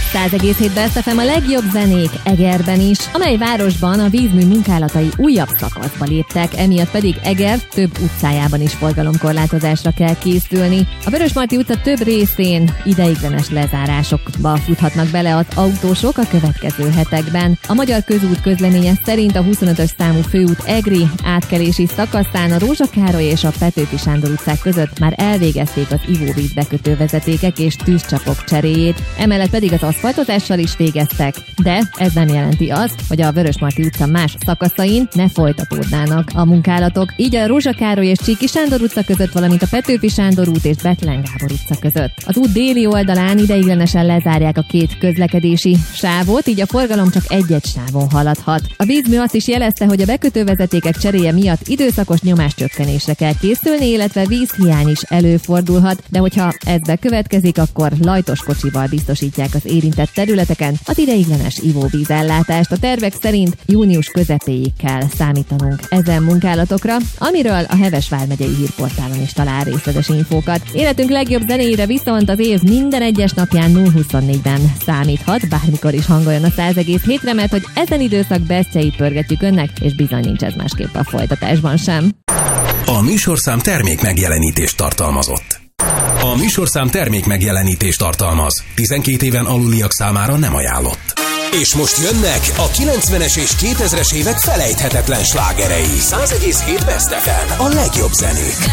100,7 Best FM a legjobb zenék Egerben is, amely városban a vízmű munkálatai újabb szakaszba léptek, emiatt pedig Eger több utcájában is forgalomkorlátozásra kell készülni. A Vörösmarty utca több részén ideiglenes lezárásokba futhatnak bele az autósok a következő hetekben. A Magyar Közút közleménye szerint a 25-ös számú főút egri átkelési szakaszán a Rózsa Károly és a Petőfi Sándor utcák között már elvégezték az ivóvíz bekötő vezetékek és tűzcsapok cseréjét, emellett pedig az aszfaltozással is végeztek, de ez nem jelenti azt, hogy a Vörösmarty utca más szakaszain ne folytatódnának a munkálatok. Így a Rózsa Károly és Csíki Sándor utca között, valamint a Petőfi Sándor út és Bethlen Gábor utca között. Az út déli oldalán ideiglenesen lezárják a két közlekedési sávot, így a forgalom csak egy-egy sávon haladhat. A vízmű azt is jelezte, hogy a bekötővezetékek cseréje miatt időszakos nyomáscsökkenésre kell készülni, illetve vízhiány is előfordulhat, de hogyha ez bekövetkezik, akkor lajtos kocsival biztosítják az érintett területeken az ideiglenes ivóvízellátást. A tervek szerint június közepéig kell számítanunk ezen munkálatokra, amiről a Heves vármegyei hírportálon is talál részletes infókat. Életünk legjobb zenéire viszont az év minden egyes napján 0-24-ben számíthat, bármikor is hangoljon a 100,7-re, mert hogy ezen időszak bestjeit pörgetjük önnek, és bizony nincs ez másképp a folytatásban sem. A műsorszám termék megjelenítést tartalmazott. A műsorszám termék megjelenítést tartalmaz. 12 éven aluliak számára nem ajánlott. És most jönnek a 90-es és 2000-es évek felejthetetlen slágerei. 100,7 Best FM, a legjobb zenék.